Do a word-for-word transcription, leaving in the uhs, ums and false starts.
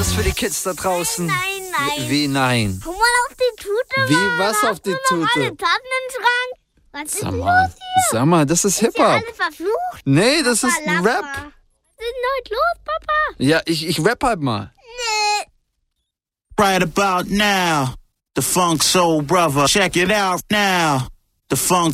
anderes für die Kids da draußen. Nein, nein. Wie nein? Guck mal auf die Tute. Wie, Mann. was Da auf die hast du noch Tute? alle Taten im Schrank. Was ist Sag los mal, hier? sag mal, das ist Ist hier Hip-Hop. alle verflucht? Nee, das ist ein Papa, Rap. Lappa. Was ist denn heute los, Papa? Ja, ich, ich rap halt mal. Nee. Right about now, the Funk Soul Brother. Check it out now. The Funk